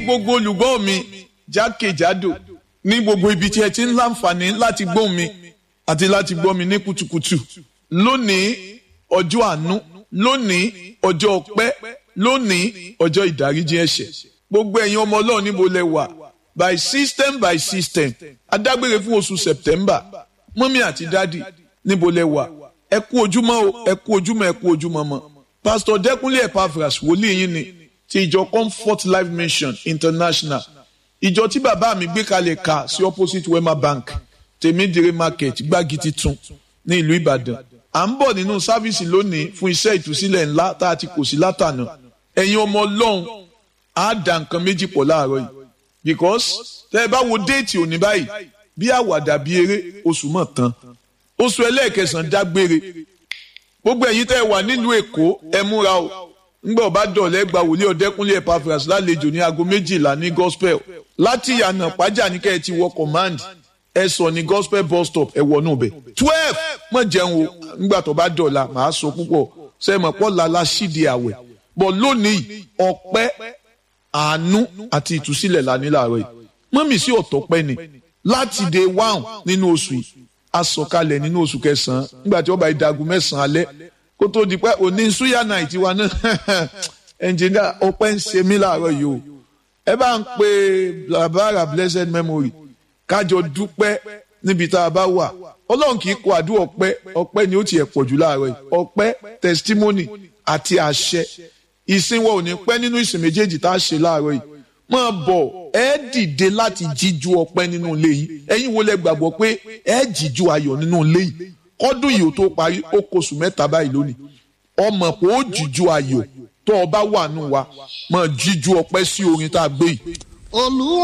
gbogbo olùgbọ́ mi jákèjádò ní gbogbo ibi tí ẹ ti ń láǹfààní láti gbọ́ mi àti láti gbọ́ mi ní kùtùkùtù lónìí ọjọ́ àánú, lónìí ọjọ́ ọpẹ́, lónìí ọjọ́ ìdáríjì ẹ̀ṣẹ̀. Gbogbo ẹ̀yin ọmọ Ọlọ́run níbo lẹ wà? By system adágbére fún oṣù September. Mọ́mí àti dádì níbo lẹ wà? Ẹ kú ojúmọ́ o, ẹ kú ojúmọ́, ẹ kú ojúmọ́ mọ́. Pastor Dẹ́kunlé Epaphras wòlíì yín ni ti ìjọ Comfort Life Mission International. Ìjọ tí bàbá mi gbé kalẹ̀ ka sí opposite Wema Bank, Tèmídìrí Market, Gbági Titun ní ìlú Ìbàdàn. À ń bọ̀ nínú sáfíìsì lónìí fún iṣẹ́ ìtúsílẹ̀ ńlá tá a ti kò sí látànà. Ẹ̀yin ọmọ Ọlọ́run á dà nǹkan méjì pọ̀ láàárọ̀ yìí. Because tẹ́ ẹ bá wo déètì òní báyìí, bí àwàdà bí eré oṣù mọ̀ tán. Oṣù ẹlẹ́ẹ̀kẹsàn-án dágbére. Gbogbo ẹ̀yin tẹ́ ẹ wà nílùú Èkó ẹ múra o. Ńgbà ọba dọ̀lẹ́ gba wòlíì Ọ̀dẹ́kúnlé Epaphras lálejò ní aago 12 ní gospel. Láti ìyànà pàjá ní kẹ́ ẹ ti wọ command. Ẹ sọ ní gospel bus stop ẹ wọnú bẹ̀. 12 mọ̀ jẹun o. Ńgbà tó bá dọ̀la màá sọ púpọ̀. Sẹ́mọ̀ pọ̀ lala ṣídìí àwẹ̀. Bọ̀ lónìí ọpẹ́, àánú àti ìtúsílẹ̀ la ní láàárọ̀ yìí. Mọ́mì sí ọ̀tọ̀pẹ́ ni. Láti day 1 nínú oṣù yìí. A sọ̀kalẹ̀ nínú oṣù kẹsàn-án. Nígbà tí ó bá ìdagun 9 alẹ́. Kó tó di pé òní suya night wa náà ẹnjìnìá ọpẹ́ ń ṣe mí láàárọ̀ yìí o. Ẹ bá ń pe Blabara blessed memory kájọ dúpẹ́ níbi tá a bá wà. Ọlọ́run kì í kọ àdúrà ọpẹ́ ni ó tiẹ̀ pọ̀ jù láàárọ̀ yìí. Ọpẹ́, testimony àti àṣẹ. Ìsìn wa ò ní pẹ́ nínú ìsìn méjèèjì tá a ṣe láàárọ̀ yìí. Máa bọ̀ ẹ dìde láti jíjú ọpẹ́ nínú ilé yìí. Ẹ̀yin wo lẹ gbàgbọ́ pé ẹ jíjú ayọ̀ nínú ilé yìí? Kọ́dún yìí ó tó parí ó kóṣù 3 báyìí lónìí. Ọmọ pé ó jíjú ayọ̀ tó o bá wà nù wa máa jíjú ọpẹ́ sí orin tá a gbé yìí.